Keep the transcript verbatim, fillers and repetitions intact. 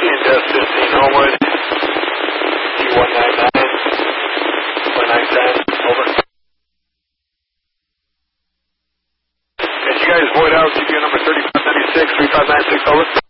Test fifteen Homewood, D one nine nine, one nine ten, over. Did you guys void out C P U number thirty-five ninety-six, three five nine six, over?